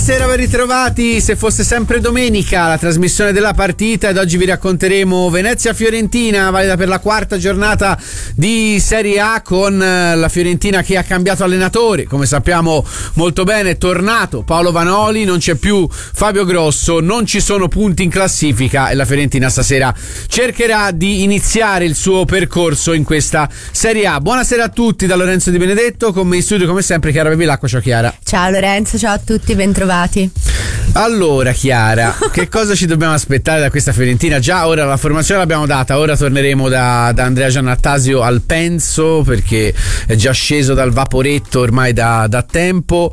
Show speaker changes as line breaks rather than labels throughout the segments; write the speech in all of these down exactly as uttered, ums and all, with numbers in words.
Buonasera, ben ritrovati. Se fosse sempre domenica, la trasmissione della partita, ed oggi vi racconteremo Venezia-Fiorentina, valida per la quarta giornata di Serie A, con la Fiorentina che ha cambiato allenatore, come sappiamo molto bene. È tornato Paolo Vanoli, non c'è più Fabio Grosso, non ci sono punti in classifica e la Fiorentina stasera cercherà di iniziare il suo percorso in questa Serie A. Buonasera a tutti da Lorenzo Di Benedetto, con me in studio come sempre Chiara Bevilacqua. Ciao Chiara.
Ciao Lorenzo, ciao a tutti, bentrovati.
Allora Chiara, che cosa ci dobbiamo aspettare da questa Fiorentina? Già ora la formazione l'abbiamo data, ora torneremo da, da Andrea Giannattasio al Penso, perché è già sceso dal vaporetto ormai da, da tempo,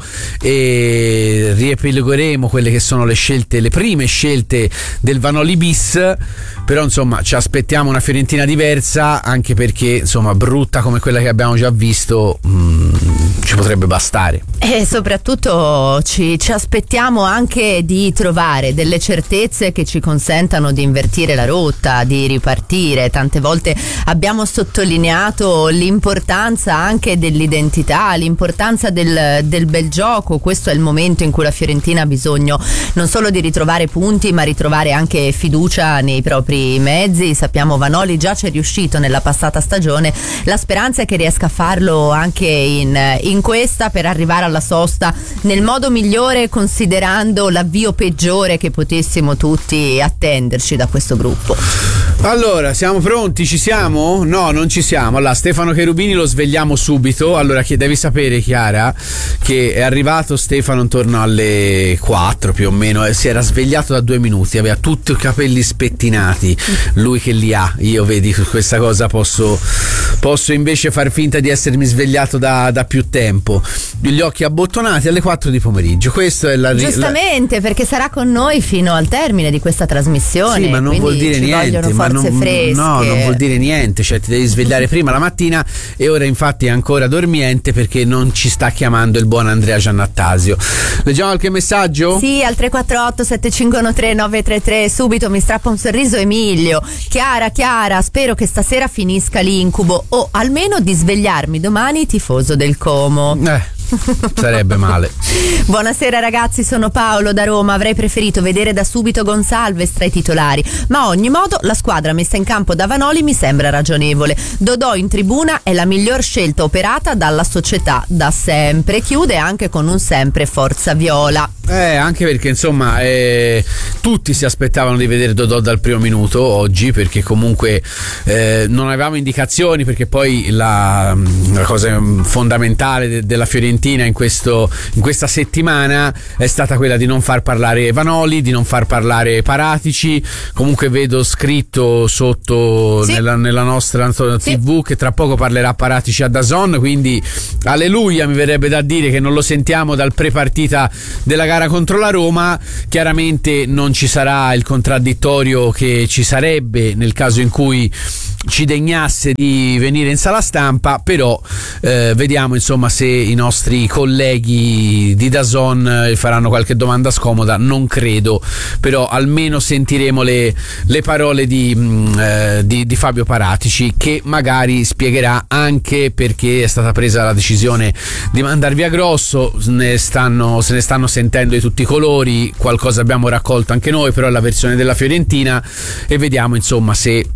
e riepilogheremo quelle che sono le scelte, le prime scelte del Vanoli bis. Però insomma ci aspettiamo una Fiorentina diversa, anche perché insomma brutta come quella che abbiamo già visto mh, ci potrebbe bastare.
E soprattutto ci, ci aspettiamo anche di trovare delle certezze che ci consentano di invertire la rotta, di ripartire. Tante volte abbiamo sottolineato l'importanza anche dell'identità, l'importanza del, del bel gioco. Questo è il momento in cui la Fiorentina ha bisogno non solo di ritrovare punti, ma ritrovare anche fiducia nei propri mezzi. Sappiamo Vanoli già ci è riuscito nella passata stagione, la speranza è che riesca a farlo anche in, in questa, per arrivare alla sosta nel modo migliore, considerando l'avvio peggiore che potessimo tutti attenderci da questo gruppo.
Allora, siamo pronti? Ci siamo? No, non ci siamo. Allora, Stefano Cherubini lo svegliamo subito. Allora, che devi sapere, Chiara, che è arrivato Stefano intorno alle quattro più o meno, e si era svegliato da due minuti, aveva tutti i capelli spettinati, lui che li ha. Io, vedi, su questa cosa posso posso invece far finta di essermi svegliato da, da più tempo. Gli occhi abbottonati alle quattro di pomeriggio. Questo è la
giustamente la... perché sarà con noi fino al termine di questa trasmissione.
Sì, ma non vuol dire niente, ma non, no, non vuol dire niente, cioè ti devi svegliare prima la mattina, e ora infatti è ancora dormiente perché non ci sta chiamando il buon Andrea Giannattasio. Leggiamo qualche messaggio?
Sì, al tre quattro otto sette cinque uno tre nove tre tre. Subito mi strappa un sorriso Emilio. Chiara, Chiara, spero che stasera finisca l'incubo, o almeno di svegliarmi domani tifoso del Como.
Eh sarebbe male.
Buonasera ragazzi, sono Paolo da Roma. Avrei preferito vedere da subito Gonçalves tra i titolari, ma a ogni modo la squadra messa in campo da Vanoli mi sembra ragionevole. Dodò in tribuna è la miglior scelta operata dalla società da sempre. Chiude anche con un sempre forza viola.
Eh, anche perché insomma eh, tutti si aspettavano di vedere Dodò dal primo minuto oggi, perché comunque eh, non avevamo indicazioni, perché poi la, la cosa fondamentale de, della Fiorentina in, questo, in questa settimana è stata quella di non far parlare Vanoli, di non far parlare Paratici. Comunque vedo scritto sotto sì. nella, nella nostra sì. tivù che tra poco parlerà Paratici a D A Z N, quindi alleluia, mi verrebbe da dire che non lo sentiamo dal pre-partita della gara contro la Roma. Chiaramente non ci sarà il contraddittorio che ci sarebbe nel caso in cui ci degnasse di venire in sala stampa, però eh, vediamo insomma se i nostri colleghi di D A Z N faranno qualche domanda scomoda. Non credo, però almeno sentiremo le, le parole di, mh, eh, di, di Fabio Paratici, che magari spiegherà anche perché è stata presa la decisione di mandar via Grosso. Ne stanno, se ne stanno sentendo di tutti i colori, qualcosa abbiamo raccolto anche noi, però è la versione della Fiorentina, e vediamo insomma se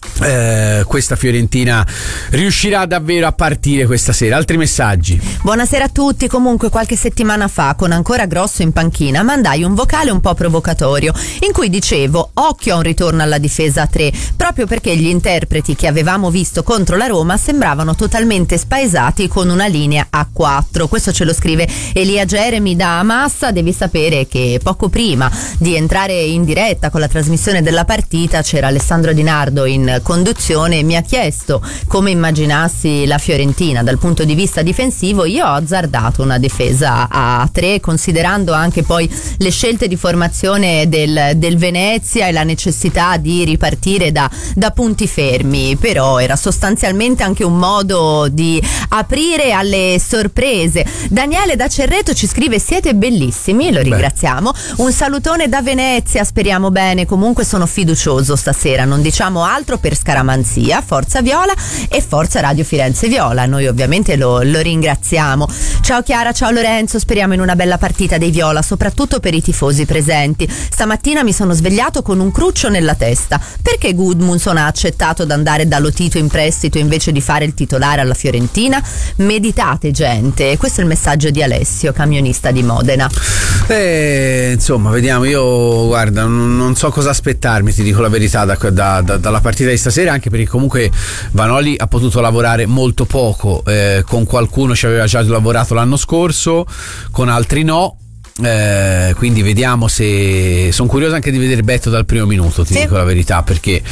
Eh, questa Fiorentina riuscirà davvero a partire questa sera. Altri messaggi?
Buonasera a tutti. Comunque qualche settimana fa, con ancora Grosso in panchina, mandai un vocale un po' provocatorio in cui dicevo occhio a un ritorno alla difesa a tre, proprio perché gli interpreti che avevamo visto contro la Roma sembravano totalmente spaesati con una linea a quattro. Questo ce lo scrive Elia Jeremy da Massa. Devi sapere che poco prima di entrare in diretta con la trasmissione della partita c'era Alessandro Di Nardo in conduzione e mi ha chiesto come immaginassi la Fiorentina dal punto di vista difensivo. Io ho azzardato una difesa a tre, considerando anche poi le scelte di formazione del, del Venezia e la necessità di ripartire da, da punti fermi, però era sostanzialmente anche un modo di aprire alle sorprese. Daniele da Cerreto ci scrive siete bellissimi, lo ringraziamo. Beh. Un salutone da Venezia, speriamo bene, comunque sono fiducioso stasera, non diciamo altro per scaramanzia, Forza Viola e Forza Radio Firenze Viola. Noi ovviamente lo, lo ringraziamo. Ciao Chiara, ciao Lorenzo, speriamo in una bella partita dei Viola, soprattutto per i tifosi presenti. Stamattina mi sono svegliato con un cruccio nella testa. Perché Gudmundsson ha accettato di andare da Lotito in prestito invece di fare il titolare alla Fiorentina? Meditate, gente. Questo è il messaggio di Alessio, camionista di Modena.
Eh, insomma, vediamo. Io guarda, non, non so cosa aspettarmi, ti dico la verità, da, da, da, dalla partita di stasera, anche perché comunque Vanoli ha potuto lavorare molto poco. Eh, con qualcuno ci aveva già lavorato l'anno scorso, con altri no. Eh, quindi vediamo se sono curioso anche di vedere Beto dal primo minuto, ti sì. dico la verità, perché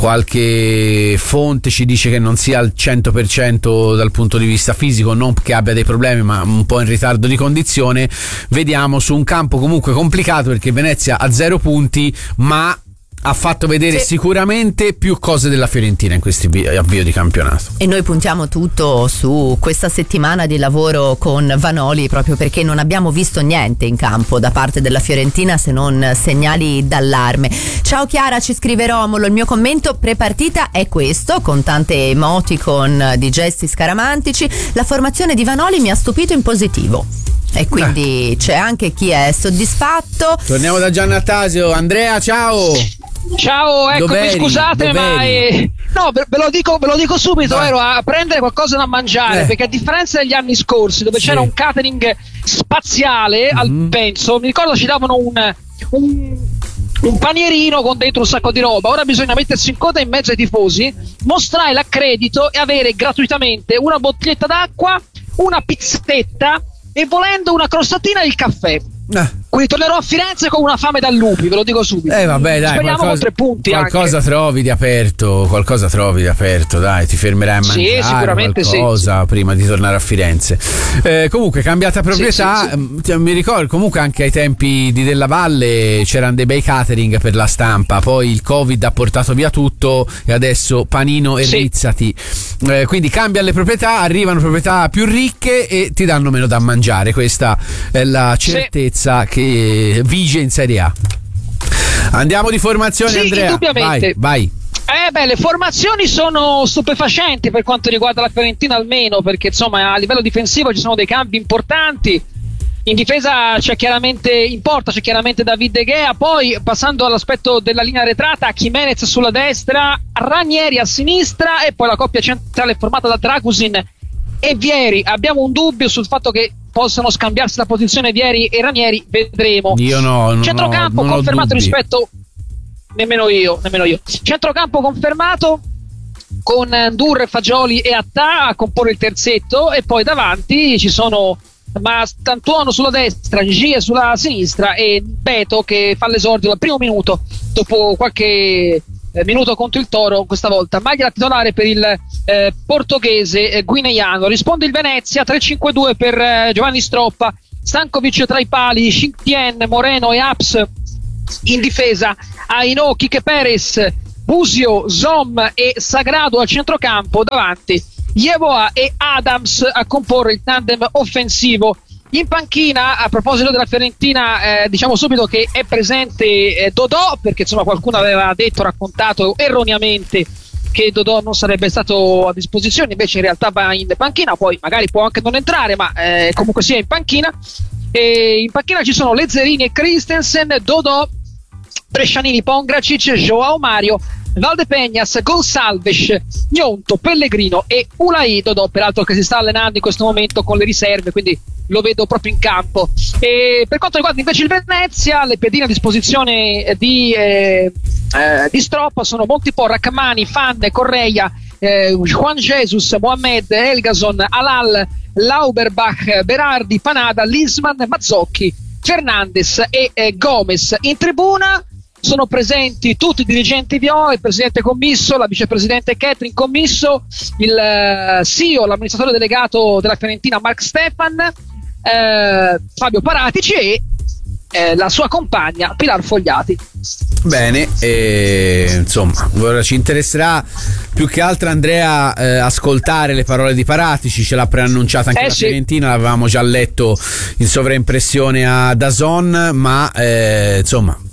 qualche fonte ci dice che non sia al cento per cento dal punto di vista fisico, non che abbia dei problemi, ma un po' in ritardo di condizione. Vediamo su un campo comunque complicato, perché Venezia ha zero punti, ma ha fatto vedere sì. sicuramente più cose della Fiorentina in questi avvio di campionato.
E noi puntiamo tutto su questa settimana di lavoro con Vanoli, proprio perché non abbiamo visto niente in campo da parte della Fiorentina se non segnali d'allarme. Ciao Chiara, ci scrive Romolo, il mio commento pre-partita è questo, con tante emoticon di gesti scaramantici. La formazione di Vanoli mi ha stupito in positivo. E quindi eh. c'è anche chi è soddisfatto.
Torniamo da Giannattasio. Andrea, ciao.
Ciao, eccomi, scusate, ma eh, no, ve, ve lo dico, ve lo dico subito, Vai. ero a prendere qualcosa da mangiare, eh. perché a differenza degli anni scorsi, dove sì. c'era un catering spaziale, mm-hmm. al penso, mi ricordo ci davano un, un un panierino con dentro un sacco di roba. Ora bisogna mettersi in coda in mezzo ai tifosi, mostrare l'accredito e avere gratuitamente una bottiglietta d'acqua, una pizzetta e volendo una crostatina e il caffè. Eh. Quindi tornerò a Firenze con una fame da lupi, ve lo dico subito.
Eh vabbè, dai,
speriamo
qualcosa,
con tre punti.
Qualcosa
anche.
trovi di aperto, qualcosa trovi di aperto, dai, ti fermerai a mangiare
sì, sicuramente
qualcosa
sì.
prima di tornare a Firenze. Eh, comunque, cambiata proprietà,
sì, sì, sì.
mi ricordo comunque anche ai tempi di Della Valle c'erano dei bei catering per la stampa, poi il Covid ha portato via tutto e adesso panino e sì. rizzati. Eh, quindi cambia le proprietà, arrivano proprietà più ricche e ti danno meno da mangiare. Questa è la certezza sì. che vige in Serie A. Andiamo di formazione,
sì,
Andrea.
Indubbiamente.
Vai, vai.
Eh beh, le formazioni sono stupefacenti per quanto riguarda la Fiorentina, almeno perché insomma a livello difensivo ci sono dei cambi importanti. In difesa c'è chiaramente in porta c'è chiaramente David De Gea, poi passando all'aspetto della linea arretrata, Jimenez sulla destra, Ranieri a sinistra e poi la coppia centrale formata da Dragusin e Vieri. Abbiamo un dubbio sul fatto che possano scambiarsi la posizione Vieri e Ranieri, vedremo.
Io no, non
centrocampo
ho, non
confermato
ho
rispetto nemmeno io, nemmeno io. Centrocampo confermato con Ndur, Fagioli e Attà a comporre il terzetto e poi davanti ci sono Mastantuono sulla destra, Gie sulla sinistra e Beto che fa l'esordio al primo minuto dopo qualche eh, minuto contro il Toro. Questa volta maglia titolare per il eh, portoghese eh, guineano. Risponde il Venezia, tre cinque due per eh, Giovanni Stroppa, Stankovic tra i pali, Xintien, Moreno e Aps in difesa, Aino, Kike Perez, Busio, Zom e Sagrado al centrocampo, davanti Yeboah e Adams a comporre il tandem offensivo. In panchina, a proposito della Fiorentina, eh, diciamo subito che è presente eh, Dodò, perché insomma qualcuno aveva detto, raccontato erroneamente che Dodò non sarebbe stato a disposizione, invece in realtà va in panchina, poi magari può anche non entrare, ma eh, comunque sia in panchina. E in panchina ci sono Lezzerini e Christensen, Dodò, Brescianini, Pongracic, Joao Mario, Valdepeñas, Gonçalves, Gnonto, Pellegrino e Ulai. Dodò peraltro che si sta allenando in questo momento con le riserve, quindi lo vedo proprio in campo. E per quanto riguarda invece il Venezia, le pedine a disposizione di, eh, eh, di Stroppa sono Montipò, Rachmani, Fan, Correia, eh, Juan Jesus, Mohamed, Elgason, Alal, Lauberbach, Berardi, Panada, Lisman, Mazzocchi, Fernandes e eh, Gomez. In tribuna sono presenti tutti i dirigenti Viola, il presidente commisso, la vicepresidente Catherine commisso, il uh, C E O, l'amministratore delegato della Fiorentina Mark Stefan, eh, Fabio Paratici e eh, la sua compagna Pilar Fogliati.
Bene, e, insomma, ora ci interesserà più che altro, Andrea, eh, ascoltare le parole di Paratici. Ce l'ha preannunciata anche eh, la sì. Fiorentina, l'avevamo già letto in sovraimpressione a D A Z N, ma eh, insomma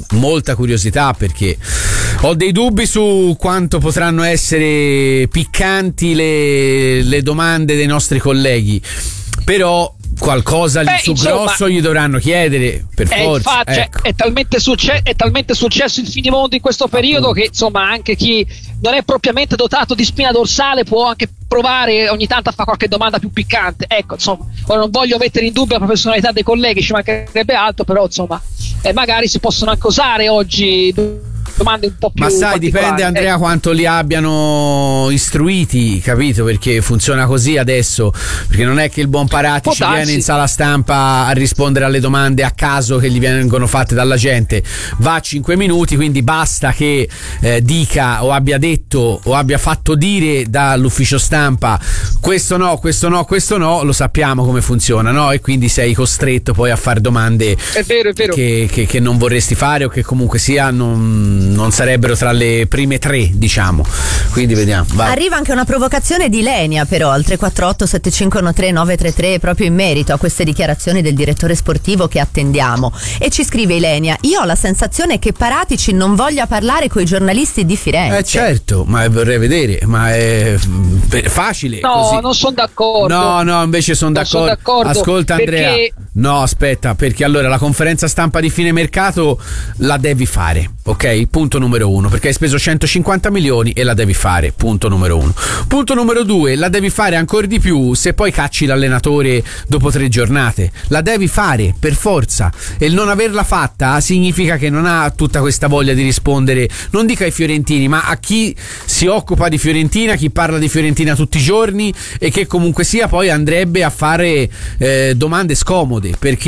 molta curiosità, perché ho dei dubbi su quanto potranno essere piccanti le, le domande dei nostri colleghi, però qualcosa
Beh,
su
insomma,
grosso gli dovranno chiedere per
è,
forza.
Infatti,
ecco.
è, talmente succe- è talmente successo il finimondo in questo periodo che insomma anche chi non è propriamente dotato di spina dorsale può anche provare ogni tanto a fare qualche domanda più piccante. Ecco, insomma, ora non voglio mettere in dubbio la professionalità dei colleghi, ci mancherebbe altro, però insomma eh, magari si possono anche usare oggi domande un po' più
ma sai, dipende, Andrea,
eh.
quanto li abbiano istruiti, capito? Perché funziona così adesso, perché non è che il buon Paratici viene in sala stampa a rispondere alle domande a caso che gli vengono fatte dalla gente, va cinque minuti, quindi basta che eh, dica o abbia detto o abbia fatto dire dall'ufficio stampa questo no, questo no, questo no, lo sappiamo come funziona, no? E quindi sei costretto poi a fare domande
è vero, è vero.
Che, che, che non vorresti fare o che comunque sia non non sarebbero tra le prime tre, diciamo. Quindi vediamo. Vai.
Arriva anche una provocazione di Lenia, però, al tre quattro otto sette cinque uno tre nove tre tre, proprio in merito a queste dichiarazioni del direttore sportivo che attendiamo. E ci scrive Lenia: io ho la sensazione che Paratici non voglia parlare coi giornalisti di Firenze.
Eh certo, ma vorrei vedere, ma è facile.
No,
così.
Non sono d'accordo.
No, no, invece sono d'accordo.
d'accordo.
Ascolta, Andrea.
Perché...
No, aspetta, perché allora la conferenza stampa di fine mercato la devi fare, ok? Punto numero uno, perché hai speso centocinquanta milioni e la devi fare, punto numero uno. Punto numero due, la devi fare ancora di più se poi cacci l'allenatore dopo tre giornate. La devi fare per forza, e il non averla fatta significa che non ha tutta questa voglia di rispondere, non dico ai fiorentini, ma a chi si occupa di Fiorentina, chi parla di Fiorentina tutti i giorni e che comunque sia poi andrebbe a fare eh, domande scomode, perché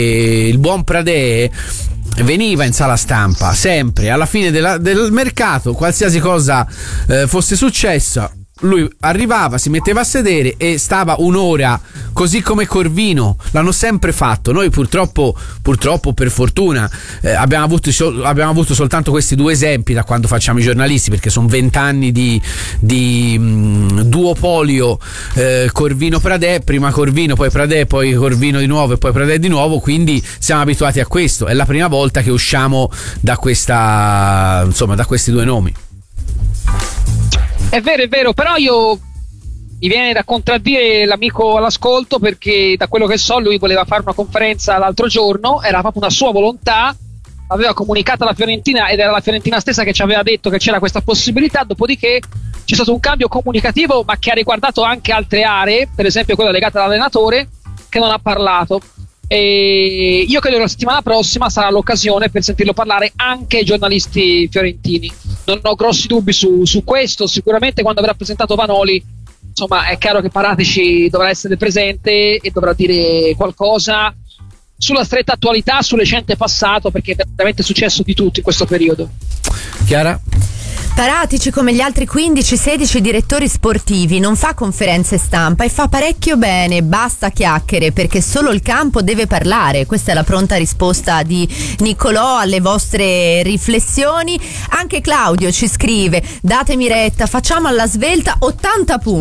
il buon Pradè veniva in sala stampa sempre alla fine della, del mercato, qualsiasi cosa eh, fosse successa, lui arrivava, si metteva a sedere e stava un'ora, così come Corvino, l'hanno sempre fatto. Noi purtroppo, purtroppo per fortuna eh, abbiamo, avuto, abbiamo avuto soltanto questi due esempi da quando facciamo i giornalisti, perché sono vent'anni di, di mh, duopolio eh, Corvino-Pradè, prima Corvino, poi Pradè, poi Corvino di nuovo e poi Pradè di nuovo, quindi siamo abituati a questo. È la prima volta che usciamo da questa, insomma, da questi due nomi.
È vero, è vero, però io mi viene da contraddire l'amico all'ascolto, perché da quello che so lui voleva fare una conferenza l'altro giorno, era proprio una sua volontà, aveva comunicato alla Fiorentina ed era la Fiorentina stessa che ci aveva detto che c'era questa possibilità, dopodiché c'è stato un cambio comunicativo ma che ha riguardato anche altre aree, per esempio quella legata all'allenatore, che non ha parlato. E io credo che la settimana prossima sarà l'occasione per sentirlo parlare anche ai giornalisti fiorentini. Non ho grossi dubbi su, su questo. Sicuramente quando avrà presentato Vanoli, insomma, è chiaro che Paratici dovrà essere presente e dovrà dire qualcosa sulla stretta attualità, sul recente passato, perché è veramente successo di tutto in questo periodo.
Chiara?
Paratici, come gli altri quindici sedici direttori sportivi, non fa conferenze stampa e fa parecchio bene, basta chiacchiere, perché solo il campo deve parlare. Questa è la pronta risposta di Niccolò alle vostre riflessioni. Anche Claudio ci scrive: datemi retta, facciamo alla svelta ottanta punti.